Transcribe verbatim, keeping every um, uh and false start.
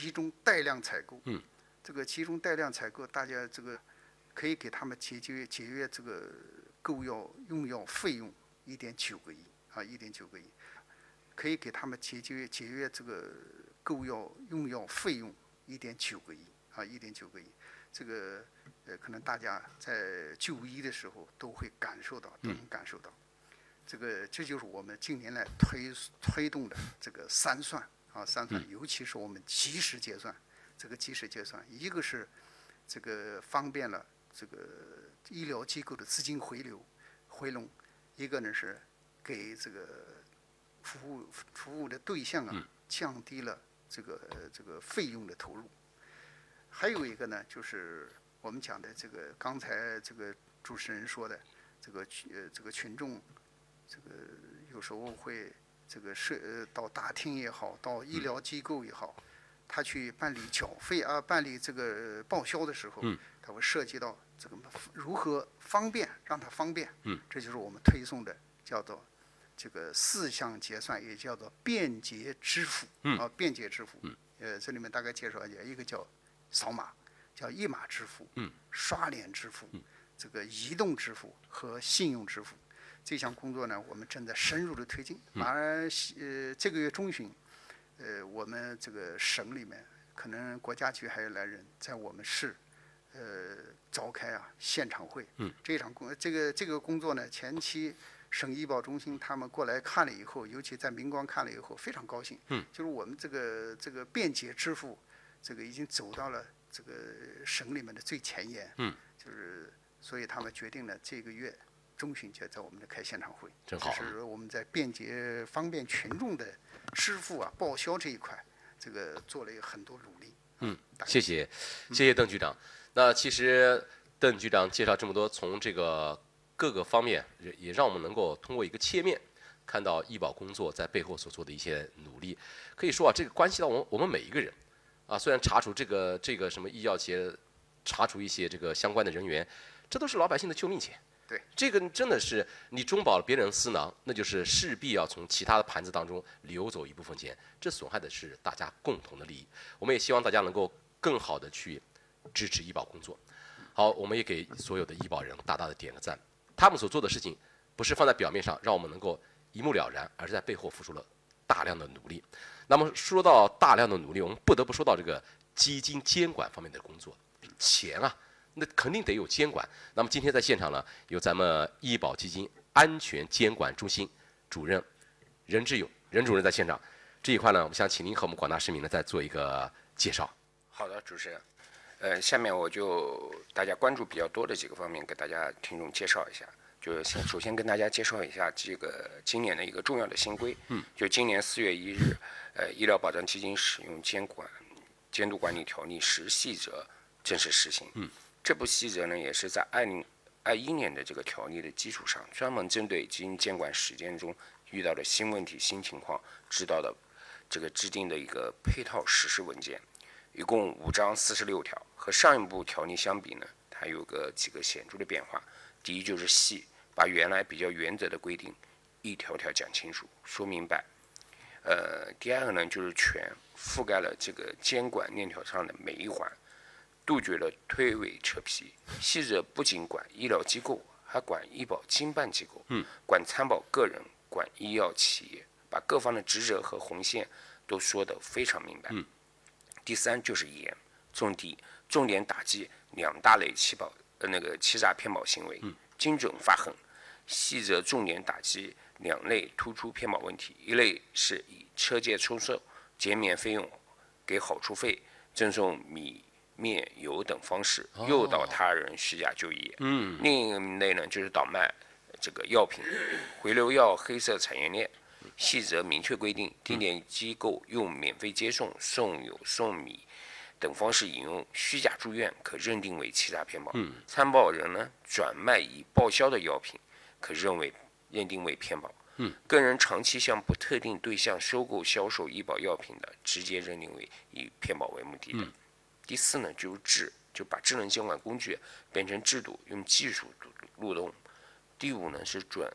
集中带量采购。 嗯， 这个集中带量采购，大家这个可以给他们节约节约这个购药用药费用一点九个亿啊，一点九个亿，可以给他们节约节约这个购药用药费用一点九个亿啊，一点九个亿。这个呃，可能大家在就医的时候都会感受到，都能感受到。这个这就是我们近年来推推动的这个三算啊，三算，尤其是我们及时结算，这个及时结算，一个是这个方便了这个医疗机构的资金回流回笼，一个呢是给这个服务服务的对象啊降低了这个呃这个费用的投入。还有一个呢，就是我们讲的这个刚才这个主持人说的，这个呃这个群众，这个有时候会这个是呃到大厅也好，到医疗机构也好，他去办理缴费啊，办理这个报销的时候，他会涉及到这个如何方便，让它方便。这就是我们推送的叫做这个四项结算，也叫做便捷支付啊，便捷支付。呃，这里面大概介绍一下，一个叫扫码，叫一码支付， 嗯， 刷脸支付，嗯，这个移动支付和信用支付，这项工作呢，我们正在深入的推进。马上呃这个月中旬，呃我们这个省里面可能国家局还要来人，在我们市，呃召开啊现场会。 嗯， 这场工这个这个工作呢，前期省医保中心他们过来看了以后，尤其在明光看了以后，非常高兴。 嗯， 就是我们这个这个便捷支付。这个已经走到了这个省里面的最前沿， 嗯， 就是所以他们决定了这个月中旬就在我们这开现场会， 真好。 就是我们在便捷方便群众的支付啊报销这一块，这个做了很多努力。 嗯，谢谢，谢谢邓局长。那其实邓局长介绍这么多，从这个各个方面也也让我们能够通过一个切面。看到医保工作在背后所做的一些努力，可以说啊，这个关系到我们我们每一个人。啊，虽然查处这个这个什么医药企业，查处一些这个相关的人员，这都是老百姓的救命钱。 对， 这个真的是你中饱了别人私囊，那就是势必要从其他的盘子当中流走一部分钱，这损害的是大家共同的利益。我们也希望大家能够更好的去支持医保工作。好，我们也给所有的医保人大大的点个赞，他们所做的事情不是放在表面上让我们能够一目了然，而是在背后付出了大量的努力。那么说到大量的努力，我们不得不说到这个基金监管方面的工作。钱啊，那肯定得有监管。那么今天在现场呢，有咱们医保基金安全监管中心主任任志勇任主任在现场。这一块呢，我们想请您和我们广大市民呢再做一个介绍。 好的，主持人。呃，下面我就大家关注比较多的几个方面，给大家听众介绍一下。就是先首先跟大家介绍一下这个今年的一个重要的新规。 嗯， 就今年四月一日，呃，医疗保障基金使用监管监督管理条例十细则正式实行。 嗯， 这部细则呢，也是在二零二一年的这个条例的基础上，专门针对基金监管实践中遇到的新问题、新情况，指导的这个制定的一个配套实施文件，一共五章四十六条。和上一部条例相比呢，它有个几个显著的变化。第一就是细。把原来比较原则的规定一条条讲清楚、说明白。呃，第二个呢，就是全覆盖了这个监管链条上的每一环，杜绝了推诿扯皮。细则不仅管医疗机构，还管医保经办机构， 嗯， 管参保个人，管医药企业，把各方的职责和红线都说得非常明白。 嗯， 第三就是严，重地重点打击两大类欺保呃那个欺诈骗保行为。 嗯， 精准罚狠。细则重点打击两类突出骗保问题，一类是以车借出售、减免费用、给好处费、赠送米面油等方式诱导他人虚假就医。 嗯， 另一类呢就是倒卖这个药品、回流药黑色产业链。细则明确规定，定点机构用免费接送、送油、送米等方式引用虚假住院，可认定为欺诈骗保。 嗯， 参保人呢转卖已报销的药品，可认为认定为骗保。 嗯， 个人长期向不特定对象收购、销售医保药品的，直接认定为以骗保为目的的。 嗯、 第四呢，就是智，就把智能监管工具变成制度，用技术漏洞。第五呢是准